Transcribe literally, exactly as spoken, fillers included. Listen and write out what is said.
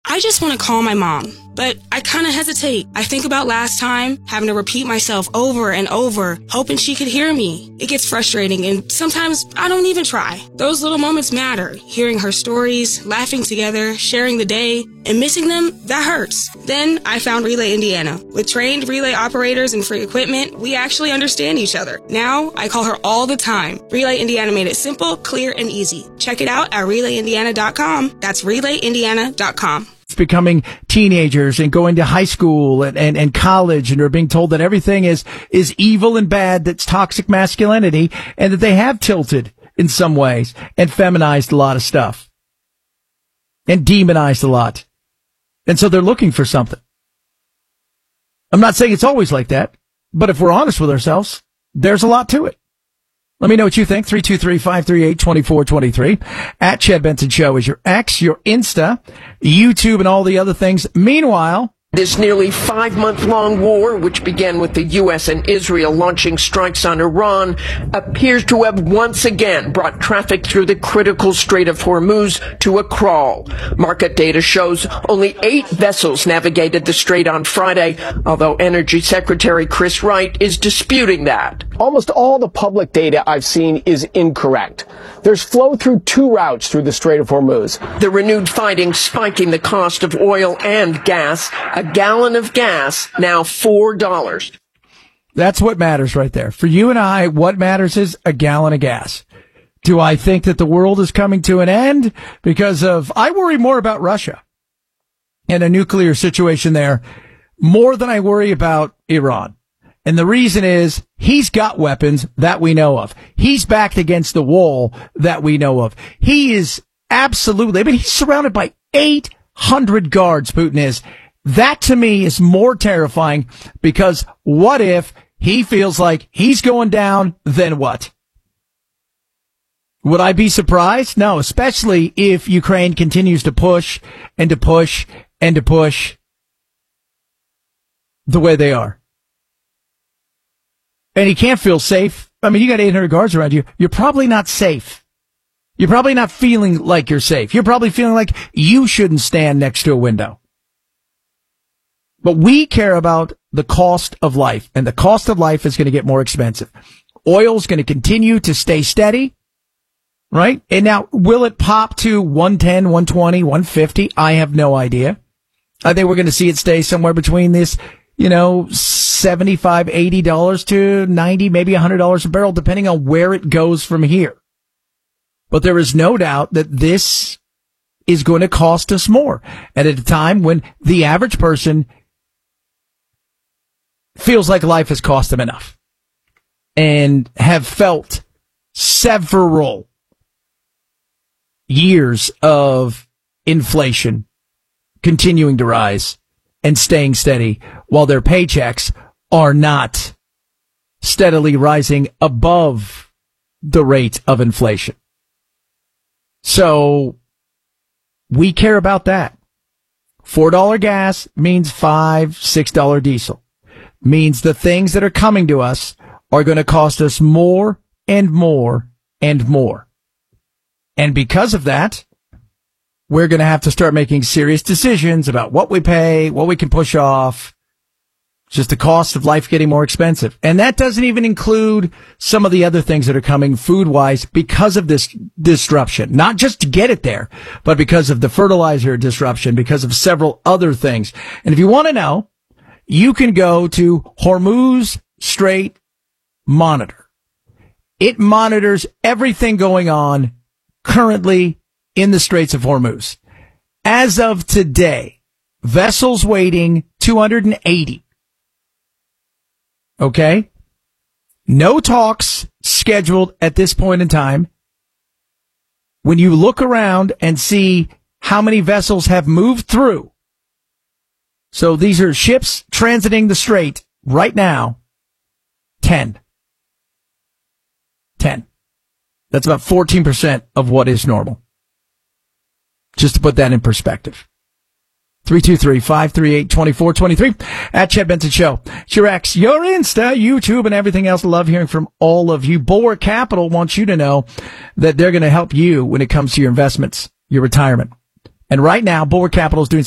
I just want to call my mom, but I kind of hesitate. I think about last time, having to repeat myself over and over, hoping she could hear me. It gets frustrating, and sometimes I don't even try. Those little moments matter. Hearing her stories, laughing together, sharing the day, and missing them, that hurts. Then I found Relay Indiana. With trained relay operators and free equipment, we actually understand each other. Now, I call her all the time. Relay Indiana made it simple, clear, and easy. Check it out at relay indiana dot com. That's relay indiana dot com. Becoming teenagers and going to high school and, and, and college, and are being told that everything is, is evil and bad, that's toxic masculinity, and that they have tilted in some ways and feminized a lot of stuff and demonized a lot. And so they're looking for something. I'm not saying it's always like that, but if we're honest with ourselves, there's a lot to it. Let me know what you think. three two three, five three eight, two four two three. At Chad Benson Show is your X, your Insta, YouTube, and all the other things. Meanwhile, this nearly five-month-long war, which began with the U S and Israel launching strikes on Iran, appears to have once again brought traffic through the critical Strait of Hormuz to a crawl. Market data shows only eight vessels navigated the strait on Friday, although Energy Secretary Chris Wright is disputing that. Almost all the public data I've seen is incorrect. There's flow through two routes through the Strait of Hormuz. The renewed fighting spiking the cost of oil and gas. A gallon of gas, now four dollars. That's what matters right there. For you and I, what matters is a gallon of gas. Do I think that the world is coming to an end? Because of, I worry more about Russia and a nuclear situation there more than I worry about Iran. And the reason is he's got weapons that we know of. He's backed against the wall that we know of. He is absolutely, I mean, he's surrounded by eight hundred guards, Putin is. That to me is more terrifying, because what if he feels like he's going down, then what? Would I be surprised? No, especially if Ukraine continues to push and to push and to push the way they are. And he can't feel safe. I mean, you got eight hundred guards around you. You're probably not safe. You're probably not feeling like you're safe. You're probably feeling like you shouldn't stand next to a window. But we care about the cost of life, and the cost of life is going to get more expensive. Oil's going to continue to stay steady, right? And now, will it pop to one ten, one twenty, one fifty? I have no idea. I think we're going to see it stay somewhere between this, you know, seventy-five, eighty dollars to ninety, maybe one hundred dollars a barrel, depending on where it goes from here. But there is no doubt that this is going to cost us more, and at a time when the average person feels like life has cost them enough and have felt several years of inflation continuing to rise and staying steady while their paychecks are not steadily rising above the rate of inflation. So we care about that. four dollars gas means five dollars, six dollars diesel. Means the things that are coming to us are going to cost us more and more and more. And because of that, we're going to have to start making serious decisions about what we pay, what we can push off. Just the cost of life getting more expensive. And that doesn't even include some of the other things that are coming food-wise because of this disruption. Not just to get it there, but because of the fertilizer disruption, because of several other things. And if you want to know, you can go to Hormuz Strait Monitor. It monitors everything going on currently in the Straits of Hormuz. As of today, vessels waiting two hundred eighty. Okay? No talks scheduled at this point in time. When you look around and see how many vessels have moved through, so these are ships transiting the strait right now, ten. ten. That's about fourteen percent of what is normal. Just to put that in perspective. three two three, five three eight, two four two three at Chad Benson Show. It's your X, your Insta, YouTube, and everything else. Love hearing from all of you. Bulwark Capital wants you to know that they're going to help you when it comes to your investments, your retirement. And right now, Bulwark Capital is doing